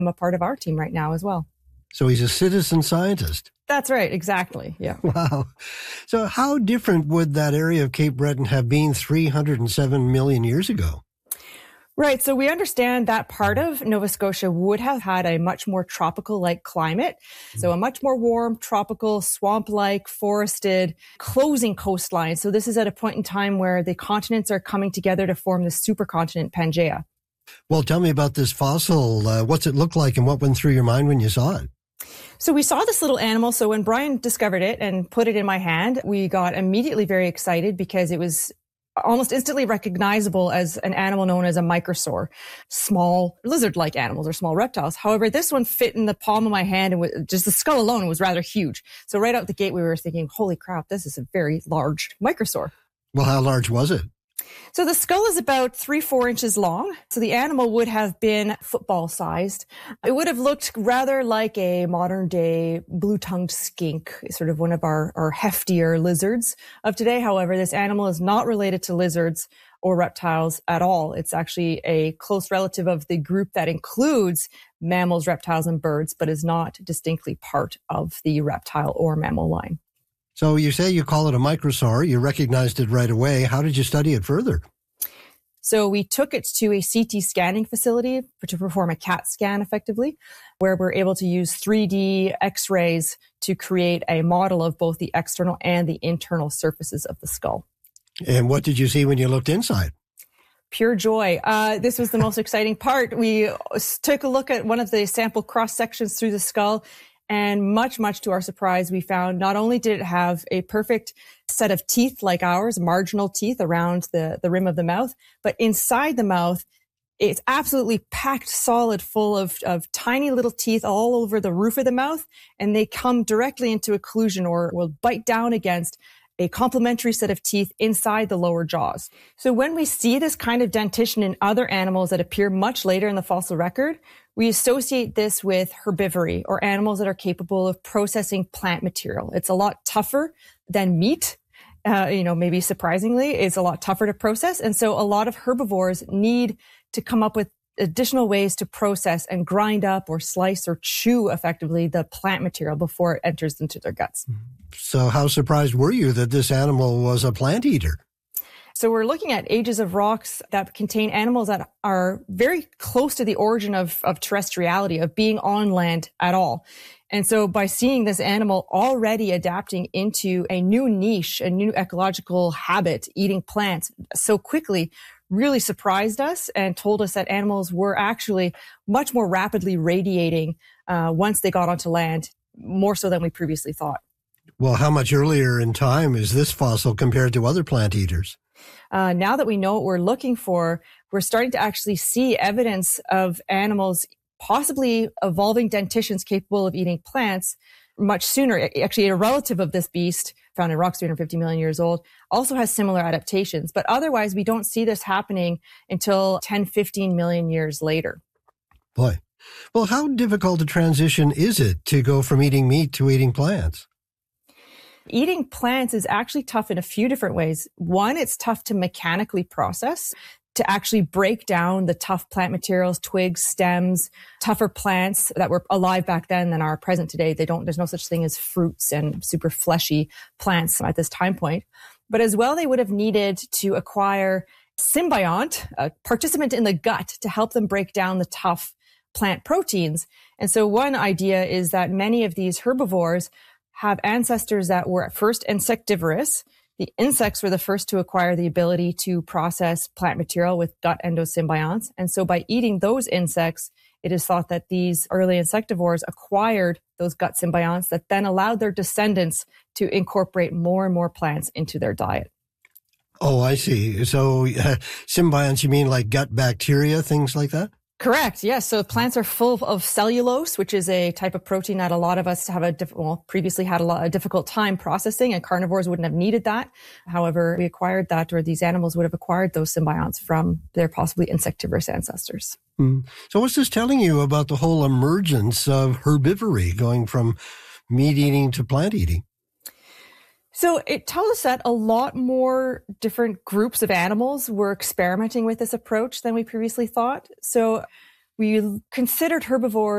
a part of our team right now as well. So he's a citizen scientist. That's right. Exactly. Yeah. Wow. So how different would that area of Cape Breton have been 307 million years ago? Right. So we understand that part of Nova Scotia would have had a much more tropical-like climate. So a much more warm, tropical, swamp-like, forested, closing coastline. So this is at a point in time where the continents are coming together to form the supercontinent Pangaea. Well, tell me about this fossil. What's it look like and what went through your mind when you saw it? So we saw this little animal. So when Brian discovered it and put it in my hand, we got immediately very excited because it was almost instantly recognizable as an animal known as a microsaur, small lizard-like animals or small reptiles. However, this one fit in the palm of my hand and just the skull alone was rather huge. So right out the gate, we were thinking, holy crap, this is a very large microsaur. Well, how large was it? So the skull is about 3-4 inches long. So the animal would have been football sized. It would have looked rather like a modern day blue-tongued skink, sort of one of our heftier lizards of today. However, this animal is not related to lizards or reptiles at all. It's actually a close relative of the group that includes mammals, reptiles, and birds, but is not distinctly part of the reptile or mammal line. So you say you call it a microsaur. You recognized it right away. How did you study it further? So we took it to a CT scanning facility to perform a CAT scan effectively, where we're able to use 3D X-rays to create a model of both the external and the internal surfaces of the skull. And what did you see when you looked inside? Pure joy. This was the most exciting part. We took a look at one of the sample cross sections through the skull. And much, much to our surprise, we found not only did it have a perfect set of teeth like ours, marginal teeth around the rim of the mouth, but inside the mouth, it's absolutely packed solid full of tiny little teeth all over the roof of the mouth. And they come directly into occlusion or will bite down against a complementary set of teeth inside the lower jaws. So when we see this kind of dentition in other animals that appear much later in the fossil record, we associate this with herbivory or animals that are capable of processing plant material. It's a lot tougher than meat. Maybe surprisingly, it's a lot tougher to process. And so a lot of herbivores need to come up with additional ways to process and grind up or slice or chew effectively the plant material before it enters into their guts. So how surprised were you that this animal was a plant eater? So we're looking at ages of rocks that contain animals that are very close to the origin of terrestriality, of being on land at all. And so by seeing this animal already adapting into a new niche, a new ecological habit, eating plants so quickly, really surprised us and told us that animals were actually much more rapidly radiating once they got onto land, more so than we previously thought. Well, how much earlier in time is this fossil compared to other plant eaters? Now that we know what we're looking for, we're starting to actually see evidence of animals possibly evolving dentitions capable of eating plants much sooner. Actually, a relative of this beast, found in rocks 350 million years old, also has similar adaptations. But otherwise, we don't see this happening until 10, 15 million years later. Boy. Well, how difficult a transition is it to go from eating meat to eating plants? Eating plants is actually tough in a few different ways. One, it's tough to mechanically process, to actually break down the tough plant materials, twigs, stems, tougher plants that were alive back then than are present today. There's no such thing as fruits and super fleshy plants at this time point. But as well, they would have needed to acquire symbiont, a participant in the gut, to help them break down the tough plant proteins. And so one idea is that many of these herbivores have ancestors that were at first insectivorous. The insects were the first to acquire the ability to process plant material with gut endosymbionts. And so by eating those insects, it is thought that these early insectivores acquired those gut symbionts that then allowed their descendants to incorporate more and more plants into their diet. Oh, I see. So symbionts, you mean like gut bacteria, things like that? Correct. Yes. So plants are full of cellulose, which is a type of protein that a lot of us have previously had a difficult time processing, and carnivores wouldn't have needed that. However, we acquired that, or these animals would have acquired those symbionts from their possibly insectivorous ancestors. So what's this telling you about the whole emergence of herbivory, going from meat eating to plant eating? So it tells us that a lot more different groups of animals were experimenting with this approach than we previously thought. So we considered herbivores